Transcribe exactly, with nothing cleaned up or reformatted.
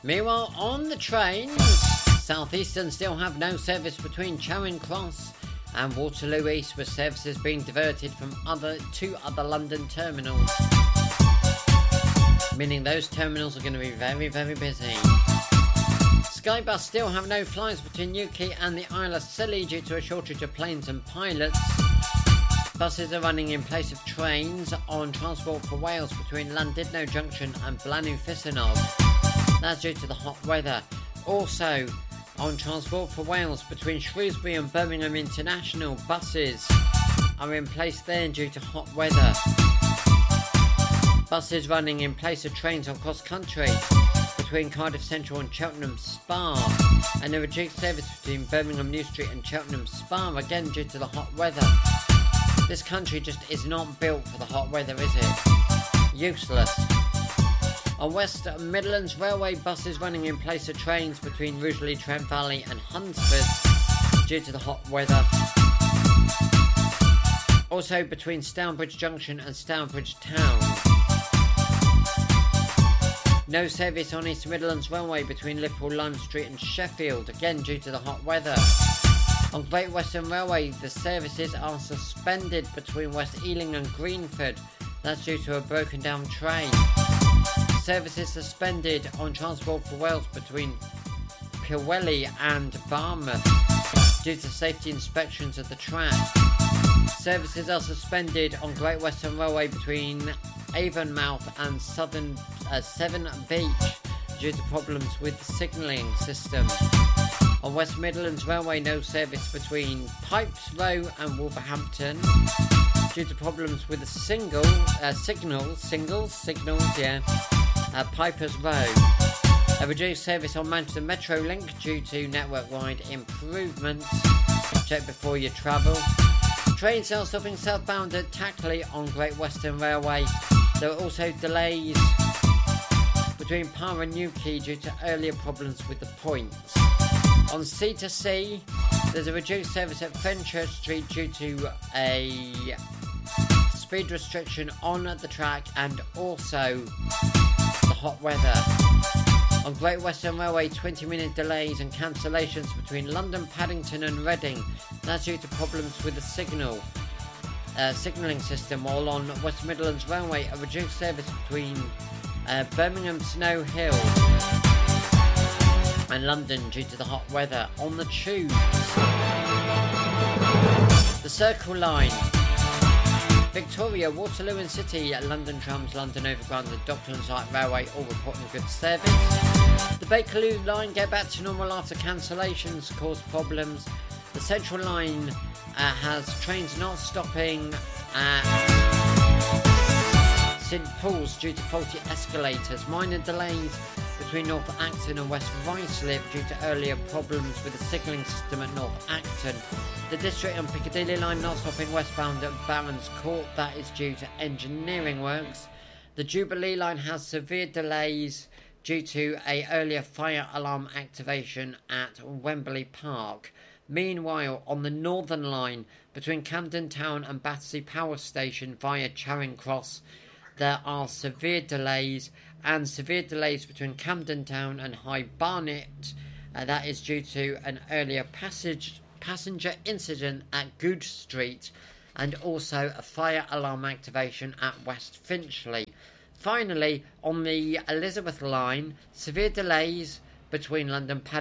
Meanwhile, on the trains, Southeastern still have no service between Charing Cross and Waterloo East, with services being diverted from other two other London terminals, meaning those terminals are going to be very, very busy. Skybus still have no flights between Newquay and the Isle of Scilly due to a shortage of planes and pilots. Buses are running in place of trains on Transport for Wales between Llandudno Junction and Blanw-Ffestiniog. That's due to the hot weather. Also, on Transport for Wales between Shrewsbury and Birmingham International, buses are in place there due to hot weather. Buses running in place of trains on cross country between Cardiff Central and Cheltenham Spa, and a reduced service between Birmingham New Street and Cheltenham Spa, again due to the hot weather. This country just is not built for the hot weather, is it? Useless. On West Midlands Railway, buses running in place of trains between Rugeley, Trent Valley and Hunsford due to the hot weather. Also between Stourbridge Junction and Stourbridge Town. No service on East Midlands Railway between Liverpool, Lime Street and Sheffield, again due to the hot weather. On Great Western Railway, the services are suspended between West Ealing and Greenford. That's due to a broken down train. Services suspended on Transport for Wales between Pwllheli and Barmouth due to safety inspections of the track. Services are suspended on Great Western Railway between Avonmouth and Southern uh, Severn Beach due to problems with the signalling system. On West Midlands Railway, no service between Pipes Row and Wolverhampton due to problems with the single uh, signals, singles, signals, yeah, uh, Pipers Row. A reduced service on Manchester Metrolink due to network-wide improvements. Check before you travel. Trains are stopping southbound at Tackley on Great Western Railway. There are also delays between Par and Newquay due to earlier problems with the points. On C to C, there's a reduced service at Fenchurch Street due to a speed restriction on the track and also the hot weather. On Great Western Railway, twenty minute delays and cancellations between London, Paddington and Reading. That's due to problems with the signal uh, signalling system, while on West Midlands Railway, a reduced service between uh, Birmingham Snow Hill and London due to the hot weather. On the tubes, the Circle Line, Victoria, Waterloo and City, London Trams, London Overground, the Docklands Light Railway all reporting good service. The Bakerloo Line get back to normal after cancellations caused problems. The Central Line uh, has trains not stopping at St Paul's due to faulty escalators. Minor delays between North Acton and West Ruislip due to earlier problems with the signalling system at North Acton. The District and Piccadilly Line not stopping westbound at Barons Court. That is due to engineering works. The Jubilee Line has severe delays due to a earlier fire alarm activation at Wembley Park. Meanwhile, on the Northern Line between Camden Town and Battersea Power Station via Charing Cross, there are severe delays, and severe delays between Camden Town and High Barnet. Uh, that is due to an earlier passage passenger incident at Goodge Street and also a fire alarm activation at West Finchley. Finally, on the Elizabeth Line, severe delays between London Paddington